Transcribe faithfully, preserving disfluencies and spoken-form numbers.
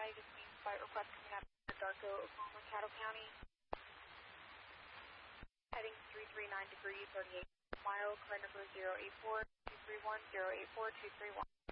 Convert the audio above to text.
Valley. This means flight request coming out of Darko, Oklahoma, Caddo County. Heading three three nine degrees, thirty-eight miles, clear number zero eight four two three one, zero eight four two three one.